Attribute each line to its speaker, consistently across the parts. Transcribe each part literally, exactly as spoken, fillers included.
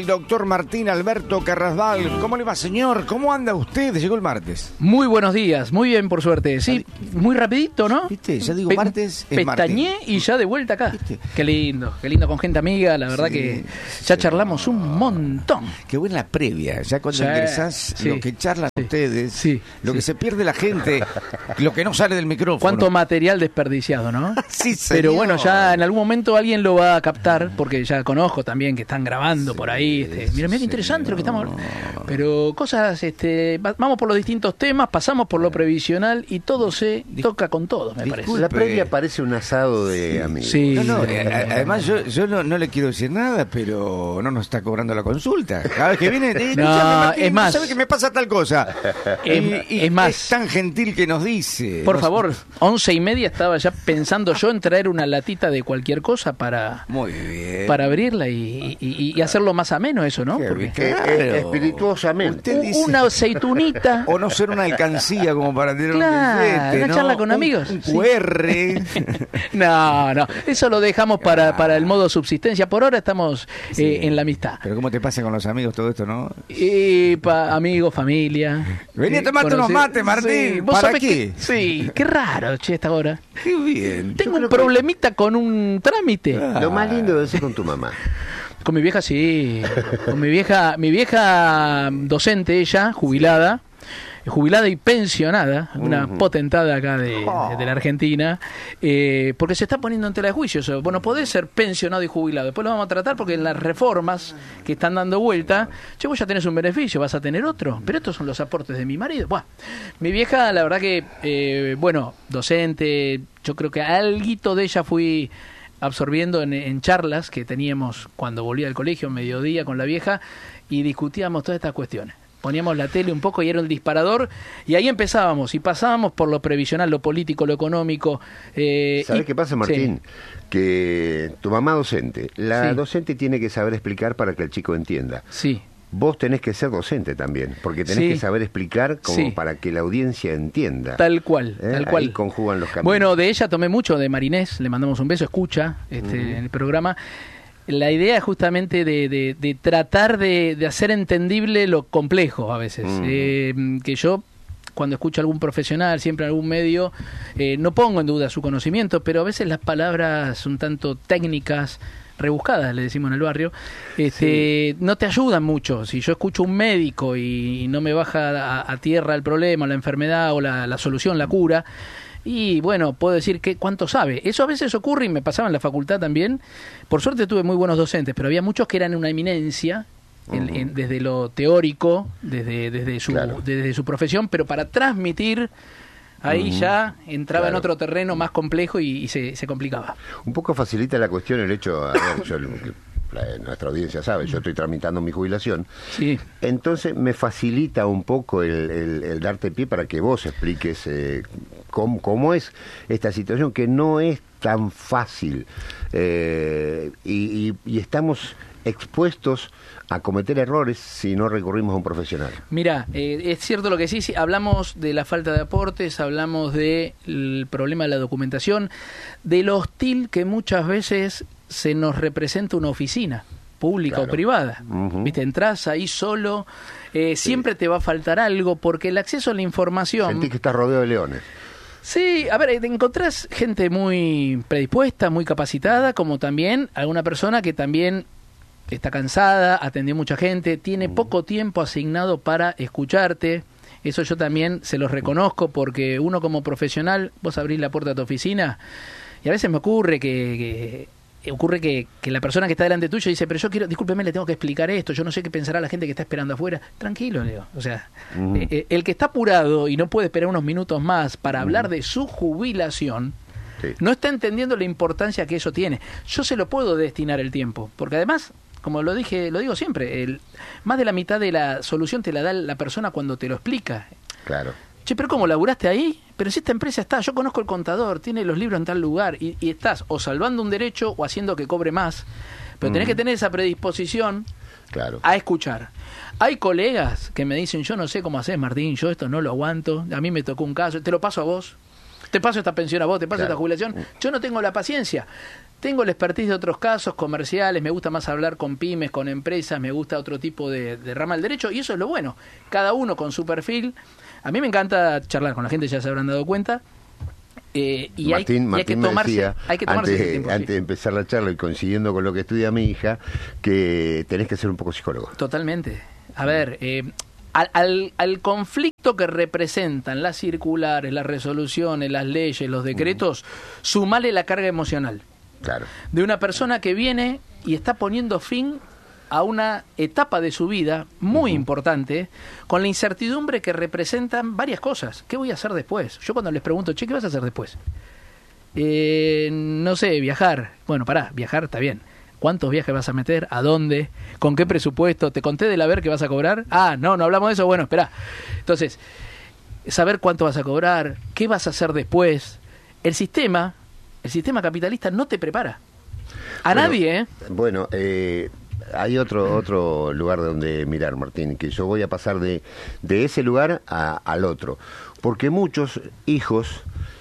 Speaker 1: doctor Martín Alberto Carrasval. ¿Cómo le va, señor? ¿Cómo anda usted? Llegó el martes.
Speaker 2: Muy buenos días, muy bien por suerte. Sí, muy rapidito, ¿no?
Speaker 1: ¿Viste? Ya digo
Speaker 2: Pe-
Speaker 1: martes, es
Speaker 2: Pestañé
Speaker 1: Martín.
Speaker 2: y ya de vuelta acá.
Speaker 1: ¿Viste?
Speaker 2: Qué lindo, qué lindo con gente amiga. La verdad
Speaker 1: Sí,
Speaker 2: que ya
Speaker 1: sí.
Speaker 2: charlamos un montón.
Speaker 1: Qué buena la previa. Ya cuando
Speaker 2: Sí,
Speaker 1: ingresás,
Speaker 2: sí.
Speaker 1: lo que charlan
Speaker 2: Sí,
Speaker 1: ustedes,
Speaker 2: sí,
Speaker 1: lo que
Speaker 2: sí.
Speaker 1: se pierde la gente, lo que no sale del micrófono.
Speaker 2: Cuánto material desperdiciado, ¿no?
Speaker 1: Sí, señor.
Speaker 2: Pero bueno, ya en algún momento alguien lo va a captar, porque ya conozco también que están grabando por ahí. Este, mira, mira qué interesante lo que estamos hablando. Pero cosas, este, va- vamos por los distintos temas, pasamos por lo previsional y todo se toca con todo, me parece.
Speaker 1: Disculpe.
Speaker 3: La previa parece un asado de amigos.
Speaker 2: Sí.
Speaker 1: No, no, eh, a- además yo, yo no, no le quiero decir nada, pero no nos está cobrando la consulta. Cada vez que viene, eh,
Speaker 2: No,
Speaker 1: escúchame, Martín,
Speaker 2: es más.
Speaker 1: ¿sabe que me pasa tal cosa?
Speaker 2: Es-
Speaker 1: Y- y
Speaker 2: es más.
Speaker 1: es tan gentil que nos dice.
Speaker 2: Por
Speaker 1: Nos-
Speaker 2: favor, once y media estaba ya pensando yo en traer una latita de cualquier cosa para,
Speaker 1: Muy bien.
Speaker 2: para abrirla y, y- y hacerlo más ameno eso, ¿no?
Speaker 1: Qué
Speaker 2: Porque
Speaker 1: bien.
Speaker 3: Eh,
Speaker 1: Claro.
Speaker 3: eh, espirituosamente.
Speaker 1: Usted dice-
Speaker 2: una aceitunita.
Speaker 1: O no ser una alcancía como para tener
Speaker 2: Claro,
Speaker 1: un billete,
Speaker 2: una
Speaker 1: ¿no?
Speaker 2: charla con
Speaker 1: Un-
Speaker 2: amigos,
Speaker 1: Un
Speaker 2: sí.
Speaker 1: Q R.
Speaker 2: No, no, eso lo dejamos para, para el modo subsistencia. Por ahora estamos
Speaker 1: Sí.
Speaker 2: eh, en la amistad.
Speaker 1: Pero ¿cómo te pasa con los amigos todo esto, no?
Speaker 2: Y pa, amigos, familia.
Speaker 1: Vení a
Speaker 2: Eh,
Speaker 1: tomarte unos
Speaker 2: conocidos.
Speaker 1: mates, Martín.
Speaker 2: Sí, ¿vos
Speaker 1: ¿Para
Speaker 2: sabés
Speaker 1: qué?
Speaker 2: que- sí, qué raro, che, esta hora.
Speaker 1: Qué bien.
Speaker 2: Tengo un problemita con un trámite.
Speaker 1: Ah.
Speaker 3: Lo más lindo debe ser con tu mamá.
Speaker 2: Con mi vieja sí, con mi vieja, mi vieja docente, ella, jubilada, jubilada y pensionada, una
Speaker 3: Ujú.
Speaker 2: potentada acá de, de la Argentina, eh, porque se está poniendo en tela de juicio eso. Bueno, podés ser pensionado y jubilado, después lo vamos a tratar porque en las reformas que están dando vuelta, che, vos ya tenés un beneficio, vas a tener otro, pero estos son los aportes de mi marido. Buah, mi vieja, la verdad que, eh, bueno, docente, yo creo que alguito de ella fui absorbiendo en, en charlas que teníamos cuando volvía al colegio, mediodía con la vieja, y discutíamos todas estas cuestiones. Poníamos la tele un poco y era el disparador, y ahí empezábamos, y pasábamos por lo previsional, lo político, lo económico. Eh,
Speaker 3: ¿Sabes
Speaker 2: y-
Speaker 3: qué pasa, Martín? Que tu mamá docente, la
Speaker 2: Sí.
Speaker 3: docente tiene que saber explicar para que el chico entienda.
Speaker 2: Sí,
Speaker 3: Vos tenés que ser docente también, porque tenés
Speaker 2: Sí.
Speaker 3: que saber explicar como
Speaker 2: Sí.
Speaker 3: para que la audiencia entienda.
Speaker 2: tal cual,
Speaker 3: ¿Eh?
Speaker 2: tal cual.
Speaker 3: Ahí conjugan los caminos.
Speaker 2: Bueno, de ella tomé mucho, de Marinés, le mandamos un beso, escucha este, en el programa. La idea es justamente de, de, de tratar de, de hacer entendible lo complejo a veces.
Speaker 3: Ujú.
Speaker 2: Eh, que yo, cuando escucho a algún profesional, siempre en algún medio, eh, no pongo en duda su conocimiento, pero a veces las palabras un tanto técnicas, rebuscadas, le decimos en el barrio, este, no te ayudan mucho. Si yo escucho un médico y no me baja a, a tierra el problema, la enfermedad o la, la solución, la cura, y bueno, puedo decir que cuánto sabe. Eso a veces ocurre y me pasaba en la facultad también. Por suerte tuve muy buenos docentes, pero había muchos que eran una eminencia en- en- desde lo teórico, desde, desde, su,
Speaker 3: Claro.
Speaker 2: desde su profesión, pero para transmitir, ahí
Speaker 3: Ujú.
Speaker 2: ya entraba en
Speaker 3: Claro.
Speaker 2: otro terreno más complejo y, y se, se complicaba.
Speaker 3: Un poco facilita la cuestión el hecho, a ver, yo, la- nuestra audiencia sabe, yo estoy tramitando mi jubilación,
Speaker 2: Sí,
Speaker 3: entonces me facilita un poco el, el- el darte pie para que vos expliques eh, cómo, cómo es esta situación, que no es tan fácil eh, y, y- y estamos expuestos a cometer errores si no recurrimos a un profesional.
Speaker 2: mira, eh, es cierto lo que sí, sí, hablamos de la falta de aportes, hablamos del problema de la documentación, de lo hostil que muchas veces se nos representa una oficina, pública
Speaker 3: Claro.
Speaker 2: o privada.
Speaker 3: Ujú.
Speaker 2: Viste, entras ahí solo, eh, siempre te va a faltar algo, porque el acceso a la información...
Speaker 3: Sentís que estás rodeado de leones.
Speaker 2: Sí, a ver, te encontrás gente muy predispuesta, muy capacitada, como también alguna persona que también está cansada, atendió mucha gente, tiene poco tiempo asignado para escucharte. Eso yo también se los reconozco porque uno como profesional, vos abrís la puerta de tu oficina y a veces me ocurre que... que ocurre que, que la persona que está delante tuyo dice, pero yo quiero, discúlpeme, le tengo que explicar esto, yo no sé qué pensará la gente que está esperando afuera. Tranquilo, Leo. O sea,
Speaker 3: Ujú.
Speaker 2: eh, eh, el que está apurado y no puede esperar unos minutos más para hablar de su jubilación,
Speaker 3: Sí.
Speaker 2: no está entendiendo la importancia que eso tiene. Yo se lo puedo destinar el tiempo, porque además, como lo dije, lo digo siempre, el, más de la mitad de la solución te la da la persona cuando te lo explica.
Speaker 3: Claro.
Speaker 2: Che, pero ¿cómo laburaste ahí? Pero si esta empresa está, yo conozco el contador, tiene los libros en tal lugar, y, y estás o salvando un derecho o haciendo que cobre más, pero tenés
Speaker 3: Ujú.
Speaker 2: que tener esa predisposición
Speaker 3: Claro.
Speaker 2: a escuchar. Hay colegas que me dicen, yo no sé cómo haces, Martín, yo esto no lo aguanto, a mí me tocó un caso, te lo paso a vos, te paso esta pensión a vos, te paso
Speaker 3: Claro.
Speaker 2: esta jubilación, yo no tengo la paciencia. tengo el expertise de otros casos comerciales, me gusta más hablar con pymes, con empresas, me gusta otro tipo de, de rama del derecho, y eso es lo bueno. Cada uno con su perfil. A mí me encanta charlar con la gente, ya se habrán dado cuenta. Eh, y,
Speaker 3: Martín,
Speaker 2: hay, y
Speaker 3: Martín
Speaker 2: hay que tomarse,
Speaker 3: decía,
Speaker 2: hay que tomarse
Speaker 3: antes,
Speaker 2: ese tiempo.
Speaker 3: antes
Speaker 2: Sí.
Speaker 3: de empezar la charla y coincidiendo con lo que estudia mi hija, que tenés que ser un poco psicólogo.
Speaker 2: Totalmente. A ver, eh, al, al, al conflicto que representan las circulares, las resoluciones, las leyes, los decretos, uh-huh. sumale la carga emocional.
Speaker 3: Claro.
Speaker 2: De una persona que viene y está poniendo fin a una etapa de su vida muy uh-huh. importante, con la incertidumbre que representan varias cosas. ¿Qué voy a hacer después? Yo cuando les pregunto, che, ¿qué vas a hacer después? Eh, no sé, viajar. Bueno, pará, viajar está bien. ¿Cuántos viajes vas a meter? ¿A dónde? ¿Con qué presupuesto? ¿Te conté del haber que vas a cobrar? Ah, no, no hablamos de eso. Bueno, espera. Entonces, saber cuánto vas a cobrar, qué vas a hacer después. El sistema, el sistema capitalista no te prepara. A
Speaker 3: bueno,
Speaker 2: nadie, ¿eh?
Speaker 3: Bueno, eh... hay otro otro lugar donde mirar, Martín, que yo voy a pasar de, de ese lugar a, al otro. Porque muchos hijos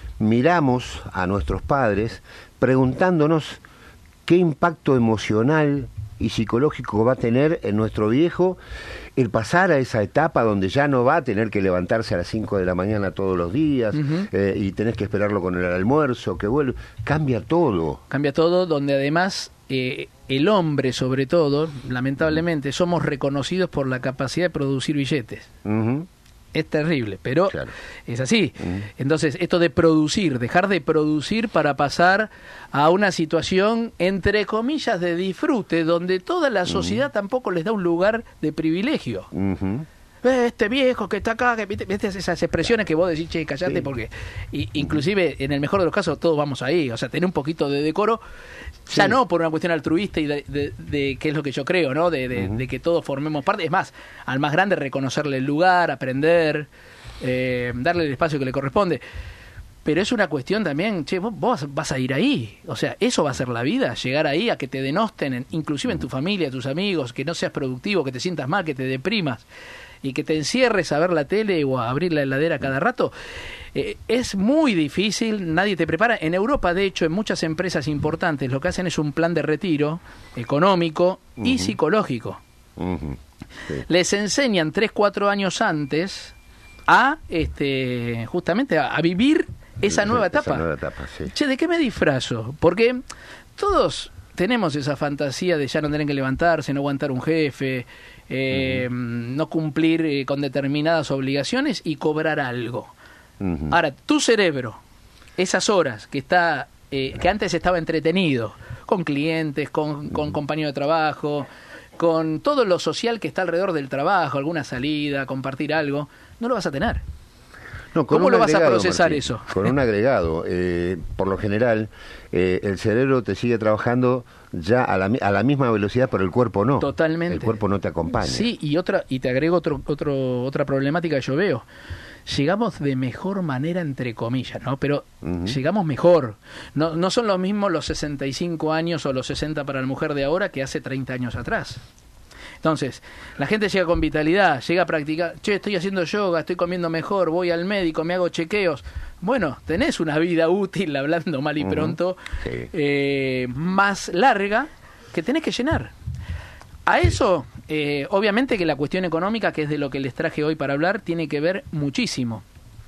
Speaker 3: miramos a nuestros padres preguntándonos qué impacto emocional y psicológico va a tener en nuestro viejo el pasar a esa etapa donde ya no va a tener que levantarse a las cinco de la mañana todos los días, uh-huh. eh, y tenés que esperarlo con el almuerzo, que vuelve. Cambia todo.
Speaker 2: Cambia todo, donde además eh, el hombre, sobre todo, lamentablemente, somos reconocidos por la capacidad de producir billetes. Uh-huh. Es terrible, pero claro. es así. Uh-huh. Entonces, esto de producir, dejar de producir para pasar a una situación, entre comillas, de disfrute, donde toda la sociedad uh-huh. tampoco les da un lugar de privilegio. Uh-huh. Este viejo que está acá, que viste esas expresiones que vos decís, che, callate, sí. porque y, inclusive en el mejor de los casos todos vamos ahí, o sea, tener un poquito de decoro, ya sí. no por una cuestión altruista y de, de, de qué es lo que yo creo, ¿no? De, de, uh-huh. de que todos formemos parte, es más, al más grande reconocerle el lugar, aprender, eh, darle el espacio que le corresponde. Pero es una cuestión también, che, vos, vos vas a ir ahí, o sea, eso va a ser la vida, llegar ahí a que te denosten, en, inclusive en tu familia, tus amigos, que no seas productivo, que te sientas mal, que te deprimas y que te encierres a ver la tele o a abrir la heladera cada rato, eh, es muy difícil, nadie te prepara. En Europa, de hecho, en muchas empresas importantes lo que hacen es un plan de retiro económico uh-huh. y psicológico. Uh-huh. Sí. Les enseñan tres, cuatro años antes a, este, justamente, a, a vivir esa sí, nueva etapa.
Speaker 3: Esa nueva etapa sí.
Speaker 2: Che, ¿de qué me disfrazo? Porque todos tenemos esa fantasía de ya no tener que levantarse, no aguantar un jefe, eh, uh-huh. no cumplir eh, con determinadas obligaciones y cobrar algo. Uh-huh. Ahora, tu cerebro, esas horas que está eh, que antes estaba entretenido, con clientes, con, con uh-huh. compañeros de trabajo, con todo lo social que está alrededor del trabajo, alguna salida, compartir algo, no lo vas a tener.
Speaker 3: No, con
Speaker 2: ¿Cómo lo agregado, vas a procesar
Speaker 3: Martín,
Speaker 2: eso?
Speaker 3: Con un agregado. Eh, por lo general, eh, el cerebro te sigue trabajando ya a la, a la misma velocidad, pero el cuerpo no.
Speaker 2: Totalmente.
Speaker 3: El cuerpo no te acompaña.
Speaker 2: Sí, y otra y te agrego otro, otro, otra problemática que yo veo. Llegamos de mejor manera, entre comillas, ¿no? Pero uh-huh. llegamos mejor. No, no son los mismos los sesenta y cinco años o los sesenta para la mujer de ahora que hace treinta años atrás. Entonces, la gente llega con vitalidad, llega a practicar, che, estoy haciendo yoga, estoy comiendo mejor, voy al médico, me hago chequeos. Bueno, tenés una vida útil, hablando mal y uh-huh. pronto, sí. eh, más larga, que tenés que llenar. A eso, eh, obviamente que la cuestión económica, que es de lo que les traje hoy para hablar, tiene que ver muchísimo.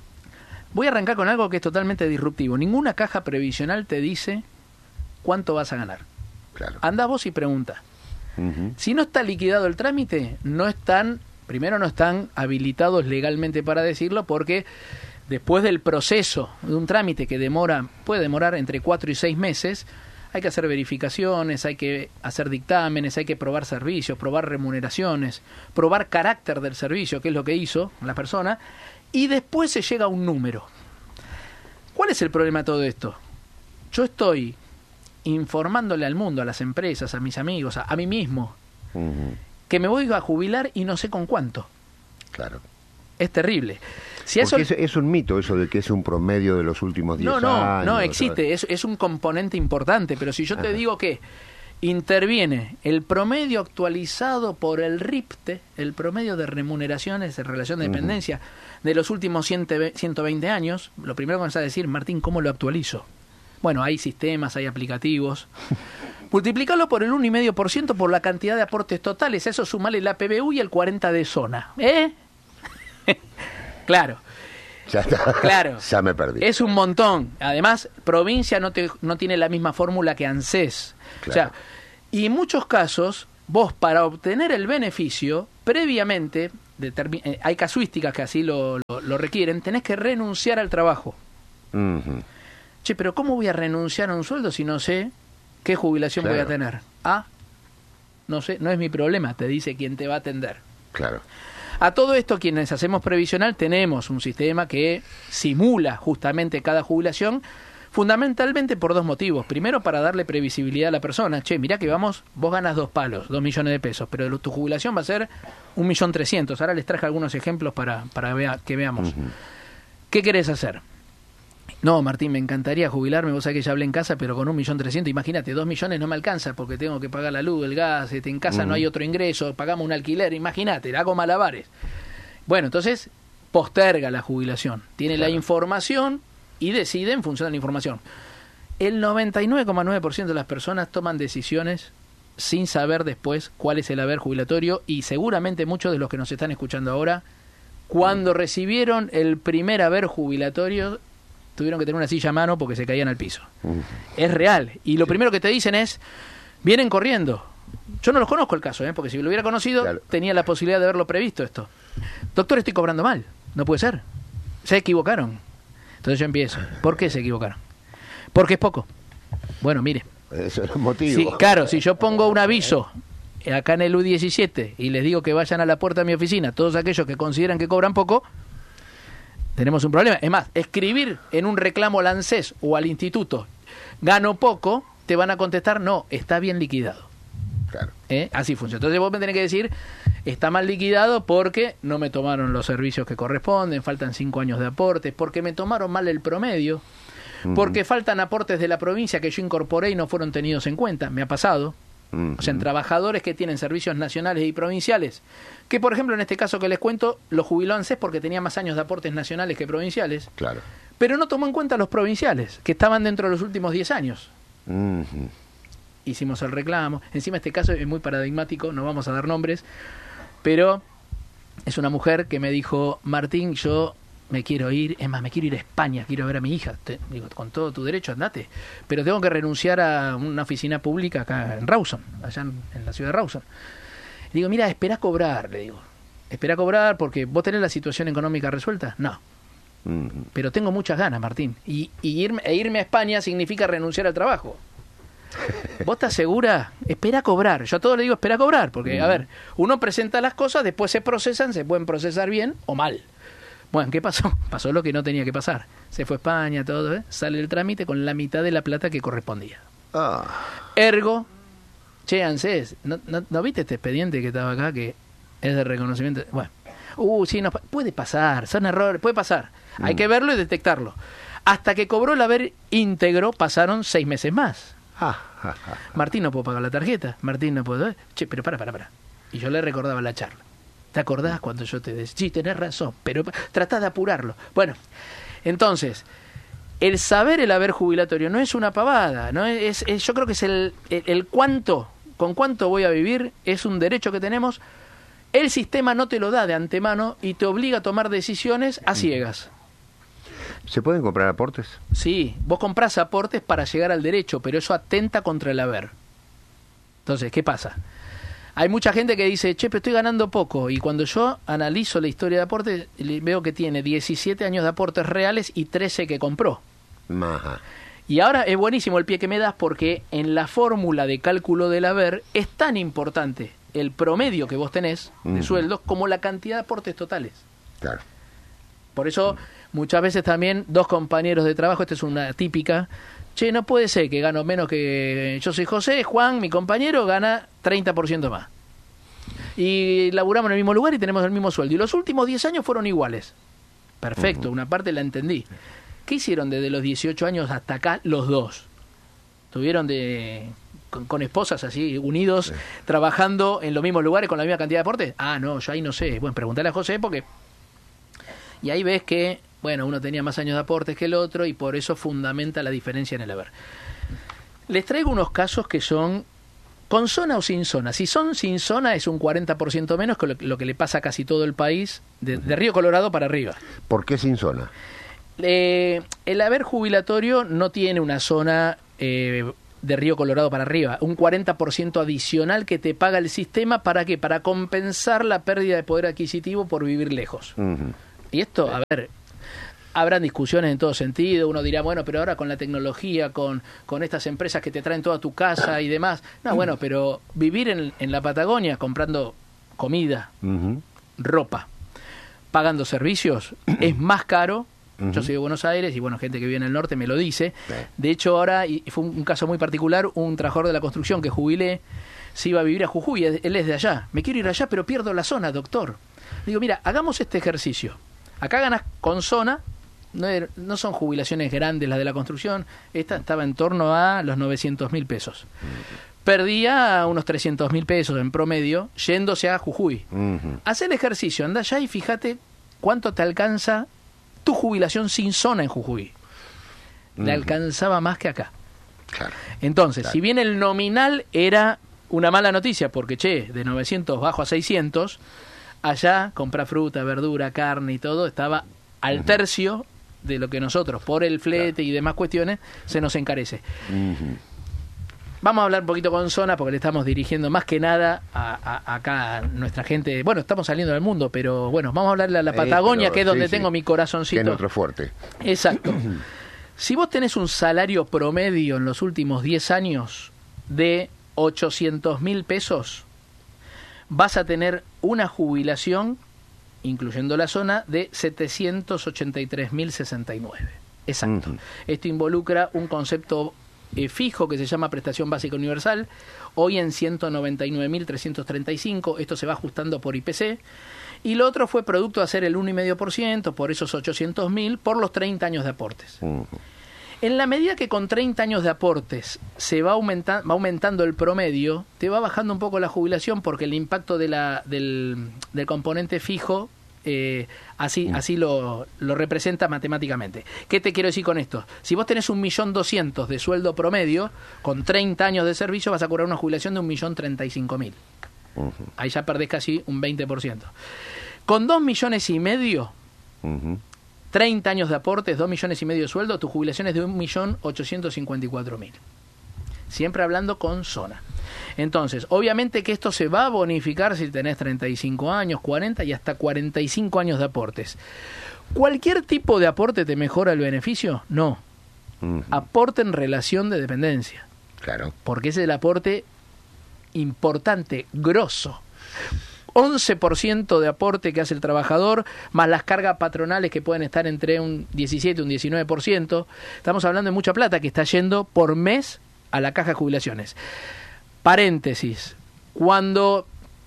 Speaker 2: Voy a arrancar con algo que es totalmente disruptivo. Ninguna caja previsional te dice cuánto vas a ganar.
Speaker 3: Claro. Andá
Speaker 2: vos y pregunta.
Speaker 3: Uh-huh.
Speaker 2: Si no está liquidado el trámite, no están, primero no están habilitados legalmente para decirlo, porque después del proceso de un trámite que demora, puede demorar entre cuatro y seis meses, hay que hacer verificaciones, hay que hacer dictámenes, hay que probar servicios, probar remuneraciones, probar carácter del servicio, que es lo que hizo la persona, y después se llega a un número. ¿Cuál es el problema de todo esto? Yo estoy informándole al mundo, a las empresas, a mis amigos, a, a mí mismo, uh-huh. que me voy a jubilar y no sé con cuánto.
Speaker 3: Claro.
Speaker 2: Es terrible. Si
Speaker 3: Porque
Speaker 2: eso...
Speaker 3: es, es un mito eso de que es un promedio de los últimos diez
Speaker 2: no, no,
Speaker 3: años.
Speaker 2: No, no, existe, es, es un componente importante, pero si yo te Ajá. digo que interviene el promedio actualizado por el R I P T E, el promedio de remuneraciones en relación de dependencia uh-huh. de los últimos ciento veinte años, lo primero que vas a decir, Martín, ¿cómo lo actualizo? Bueno, hay sistemas, hay aplicativos. Multiplícalo por el uno coma cinco por ciento por la cantidad de aportes totales. Eso sumale la P B U y el cuarenta de zona. ¿Eh? Claro.
Speaker 3: Ya está.
Speaker 2: Claro.
Speaker 3: Ya me perdí.
Speaker 2: Es un montón. Además, provincia no, te, no tiene la misma fórmula que ANSES. Claro. O sea, y en muchos casos, vos para obtener el beneficio, previamente, determin- eh, hay casuísticas que así lo, lo, lo requieren, tenés que renunciar al trabajo. Uh-huh. Che, pero ¿cómo voy a renunciar a un sueldo si no sé qué jubilación claro. voy a tener? Ah, no sé, no es mi problema, te dice quién te va a atender.
Speaker 3: Claro.
Speaker 2: A todo esto, quienes hacemos previsional, tenemos un sistema que simula justamente cada jubilación, fundamentalmente por dos motivos. Primero, para darle previsibilidad a la persona. Che, mirá que vamos, vos ganas dos palos, dos millones de pesos, pero tu jubilación va a ser un millón trescientos. Ahora les traje algunos ejemplos para, para vea, que veamos. Uh-huh. ¿Qué querés hacer? No, Martín, me encantaría jubilarme, vos sabés que ya hablé en casa, pero con un millón trescientos, imagínate, dos millones no me alcanza porque tengo que pagar la luz, el gas, este, en casa uh-huh. no hay otro ingreso, pagamos un alquiler, imagínate, hago malabares. Bueno, entonces posterga la jubilación, tiene claro. la información y decide en función de la información. El noventa y nueve coma nueve por ciento de las personas toman decisiones sin saber después cuál es el haber jubilatorio y seguramente muchos de los que nos están escuchando ahora, cuando uh-huh. recibieron el primer haber jubilatorio, tuvieron que tener una silla a mano porque se caían al piso. Uh. Es real. Y lo sí. primero que te dicen es, vienen corriendo. Yo no los conozco el caso, ¿eh? Porque si lo hubiera conocido, claro. tenía la posibilidad de haberlo previsto esto. Doctor, estoy cobrando mal. No puede ser. Se equivocaron. Entonces yo empiezo. ¿Por qué se equivocaron? Porque es poco. Bueno, mire.
Speaker 3: Eso es el motivo.
Speaker 2: Sí, claro, si yo pongo un aviso acá en el U diecisiete y les digo que vayan a la puerta de mi oficina, todos aquellos que consideran que cobran poco, tenemos un problema. Es más, escribir en un reclamo al ANSES o al instituto, gano poco, te van a contestar, no, está bien liquidado.
Speaker 3: Claro.
Speaker 2: ¿Eh? Así funciona. Entonces vos me tenés que decir, está mal liquidado porque no me tomaron los servicios que corresponden, faltan cinco años de aportes, porque me tomaron mal el promedio, uh-huh. porque faltan aportes de la provincia que yo incorporé y no fueron tenidos en cuenta. Me ha pasado. Uh-huh. O sea, en trabajadores que tienen servicios nacionales y provinciales, que por ejemplo en este caso que les cuento, lo jubiló ANSES porque tenía más años de aportes nacionales que provinciales,
Speaker 3: claro.
Speaker 2: pero no tomó en cuenta los provinciales, que estaban dentro de los últimos diez años. Uh-huh. Hicimos el reclamo. Encima este caso es muy paradigmático, no vamos a dar nombres, pero es una mujer que me dijo, Martín, yo me quiero ir, es más, me quiero ir a España, quiero ver a mi hija. Te, digo, con todo tu derecho, andate. Pero tengo que renunciar a una oficina pública acá en Rawson, allá en, en la ciudad de Rawson. Digo, mira, espera a cobrar, le digo. Espera a cobrar porque vos tenés la situación económica resuelta. No. Mm. Pero tengo muchas ganas, Martín. Y, y irme, e irme a España significa renunciar al trabajo. ¿Vos estás segura? Espera a cobrar. Yo a todos le digo, espera a cobrar. Porque, mm. a ver, uno presenta las cosas, después se procesan, se pueden procesar bien o mal. Bueno, ¿qué pasó? Pasó lo que no tenía que pasar. Se fue a España, todo, ¿eh? Sale el trámite con la mitad de la plata que correspondía. Ah. Ergo, che, ANSES, ¿no, no, ¿no viste este expediente que estaba acá que es de reconocimiento? Bueno, uh, sí, no, puede pasar, son errores, puede pasar. Mm. Hay que verlo y detectarlo. Hasta que cobró el haber íntegro, pasaron seis meses más. Ah, ah, ah, Martín, no puedo pagar la tarjeta. Martín, no puedo. Che, pero para, para, para. Y yo le recordaba la charla. ¿Te acordás cuando yo te decía? Sí, tenés razón, pero tratás de apurarlo. Bueno, entonces, el saber el haber jubilatorio no es una pavada, no es, es yo creo que es el, el, el cuánto, con cuánto voy a vivir, es un derecho que tenemos. El sistema no te lo da de antemano y te obliga a tomar decisiones a ciegas.
Speaker 3: ¿Se pueden comprar aportes?
Speaker 2: Sí, vos comprás aportes para llegar al derecho, pero eso atenta contra el haber. Entonces, ¿qué pasa? Hay mucha gente que dice, che, pero estoy ganando poco. Y cuando yo analizo la historia de aportes, veo que tiene diecisiete años de aportes reales y trece que compró. Ajá. Y ahora es buenísimo el pie que me das porque en la fórmula de cálculo del haber es tan importante el promedio que vos tenés de uh-huh. sueldos como la cantidad de aportes totales. Claro. Por eso, uh-huh. muchas veces también dos compañeros de trabajo, esta es una típica, che, no puede ser que gano menos que... Yo soy José, Juan, mi compañero, gana treinta por ciento más. Y laburamos en el mismo lugar y tenemos el mismo sueldo. Y los últimos diez años fueron iguales. Perfecto, uh-huh. una parte la entendí. ¿Qué hicieron desde los dieciocho años hasta acá los dos? ¿Tuvieron de... Con, con esposas así, unidos, sí. trabajando en los mismos lugares con la misma cantidad de aportes? Ah, no, yo ahí no sé. Bueno, preguntale a José porque... Y ahí ves que bueno, uno tenía más años de aportes que el otro y por eso fundamenta la diferencia en el haber. Les traigo unos casos que son con zona o sin zona. Si son sin zona es un cuarenta por ciento menos que lo, lo que le pasa a casi todo el país, de, de Río Colorado para arriba.
Speaker 3: ¿Por qué sin zona?
Speaker 2: Eh, el haber jubilatorio no tiene una zona eh, de Río Colorado para arriba, un cuarenta por ciento adicional que te paga el sistema, ¿para qué? Para compensar la pérdida de poder adquisitivo por vivir lejos. Uh-huh. Y esto, a ver, habrán discusiones en todo sentido, uno dirá, bueno, pero ahora con la tecnología, con, con estas empresas que te traen toda tu casa y demás, no, bueno, pero vivir en, en la Patagonia comprando comida, uh-huh. ropa, pagando servicios, es más caro. Uh-huh. Yo soy de Buenos Aires y bueno, gente que vive en el norte me lo dice. De hecho ahora, y fue un, un caso muy particular, un trabajador de la construcción que jubilé, se iba a vivir a Jujuy, él es de allá. Me quiero ir allá, pero pierdo la zona, doctor. Digo, mira, hagamos este ejercicio. Acá ganas con zona, no, no son jubilaciones grandes las de la construcción, esta estaba en torno a los novecientos mil pesos. Uh-huh. Perdía unos trescientos mil pesos en promedio yéndose a Jujuy. Uh-huh. Haz el ejercicio, anda allá y fíjate cuánto te alcanza tu jubilación sin zona en Jujuy. Le uh-huh. alcanzaba más que acá. Claro. Entonces, claro. si bien el nominal era una mala noticia, porque che, de novecientos bajo a seiscientos, allá comprar fruta, verdura, carne y todo estaba al uh-huh. tercio de lo que nosotros, por el flete claro. y demás cuestiones, se nos encarece. Uh-huh. Vamos a hablar un poquito con zona porque le estamos dirigiendo más que nada a, a, acá a nuestra gente. Bueno, estamos saliendo del mundo, pero bueno, vamos a hablarle a la Patagonia, eh, pero, que es donde sí, tengo sí. mi corazoncito.
Speaker 3: Que es nuestro fuerte.
Speaker 2: Exacto. Si vos tenés un salario promedio en los últimos diez años de ochocientos mil pesos, vas a tener una jubilación, incluyendo la zona, de setecientos ochenta y tres mil sesenta y nueve. Exacto. Uh-huh. Esto involucra un concepto Eh, fijo que se llama prestación básica universal, hoy en ciento noventa y nueve mil trescientos treinta y cinco, esto se va ajustando por I P C, y lo otro fue producto de hacer el uno coma cinco por ciento por esos ochocientos mil por los treinta años de aportes. Uh-huh. En la medida que con treinta años de aportes se va, aumenta- va aumentando el promedio, te va bajando un poco la jubilación porque el impacto de la, del, del componente fijo Eh, así así lo, lo representa matemáticamente. ¿Qué te quiero decir con esto? Si vos tenés un millón doscientos de sueldo promedio, con treinta años de servicio vas a cobrar una jubilación de un millón treinta y cinco mil. Uh-huh. Ahí ya perdés casi un veinte por ciento. Con dos millones y medio, uh-huh. treinta años de aportes, dos millones y medio de sueldo, tu jubilación es de un millón ochocientos cincuenta y cuatro mil. Siempre hablando con zona. Entonces, obviamente que esto se va a bonificar si tenés treinta y cinco años, cuarenta y hasta cuarenta y cinco años de aportes. ¿Cualquier tipo de aporte te mejora el beneficio? No. Uh-huh. Aporte en relación de dependencia. Claro. Porque ese es el aporte importante, grosso. once por ciento de aporte que hace el trabajador, más las cargas patronales que pueden estar entre un diecisiete y un diecinueve por ciento. Estamos hablando de mucha plata que está yendo por mes a la caja de jubilaciones. Paréntesis, cuando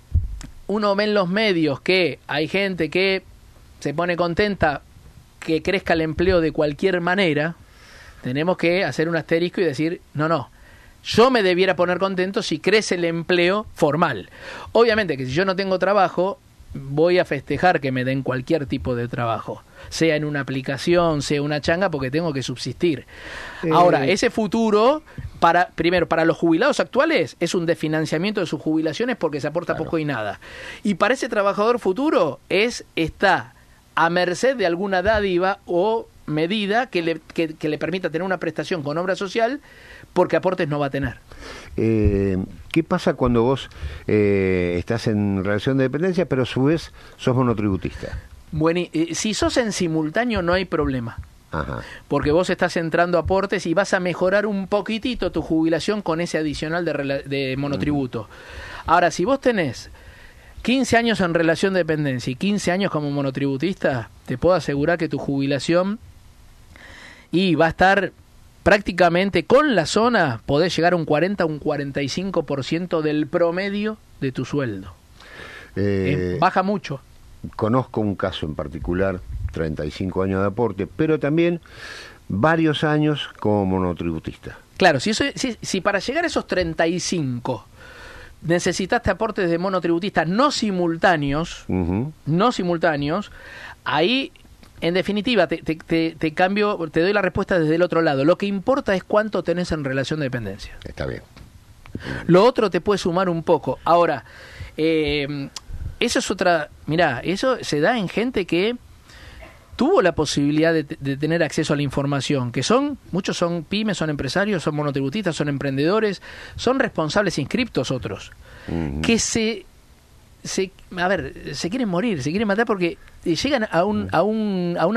Speaker 2: uno ve en los medios que hay gente que se pone contenta que crezca el empleo de cualquier manera, tenemos que hacer un asterisco y decir, no, no, yo me debiera poner contento si crece el empleo formal. Obviamente que si yo no tengo trabajo, voy a festejar que me den cualquier tipo de trabajo, sea en una aplicación, sea una changa, porque tengo que subsistir. Eh... Ahora, ese futuro, para primero, para los jubilados actuales, es un desfinanciamiento de sus jubilaciones porque se aporta claro. poco y nada. Y para ese trabajador futuro, es está a merced de alguna dádiva o medida que le, que, que le permita tener una prestación con obra social, porque aportes no va a tener.
Speaker 3: Eh, ¿Qué pasa cuando vos eh, estás en relación de dependencia, pero a su vez sos monotributista?
Speaker 2: Bueno, eh, si sos en simultáneo no hay problema.
Speaker 3: Ajá.
Speaker 2: Porque vos estás entrando aportes y vas a mejorar un poquitito tu jubilación con ese adicional de, rela- de monotributo. Uh-huh. Ahora, si vos tenés quince años en relación de dependencia y quince años como monotributista, te puedo asegurar que tu jubilación y va a estar prácticamente con la zona, podés llegar a un cuarenta, un cuarenta y cinco por ciento del promedio de tu sueldo. Eh, eh, baja mucho.
Speaker 3: Conozco un caso en particular, treinta y cinco años de aporte, pero también varios años como monotributista.
Speaker 2: Claro, si, eso, si, si para llegar a esos treinta y cinco necesitaste aportes de monotributistas no simultáneos, uh-huh. no simultáneos, ahí en definitiva, te, te, te, te cambio, te doy la respuesta desde el otro lado. Lo que importa es cuánto tenés en relación de dependencia.
Speaker 3: Está bien.
Speaker 2: Lo otro te puede sumar un poco. Ahora, eh, eso es otra... Mirá, eso se da en gente que tuvo la posibilidad de, de tener acceso a la información, que son, muchos son pymes, son empresarios, son monotributistas, son emprendedores, son responsables inscriptos otros, uh-huh. que se... Se, a ver, se quieren morir, se quieren matar porque llegan a un a un a una